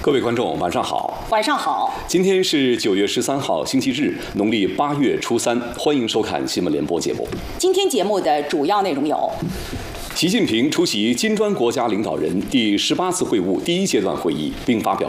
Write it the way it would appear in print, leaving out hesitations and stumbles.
各位观众，晚上好。 晚上好。 今天是9月13号，星期日，农历8月初3。欢迎收看新闻联播节目。 今天节目的主要内容有： 习近平出席金砖国家领导人第18次会晤第1阶段会议，并发表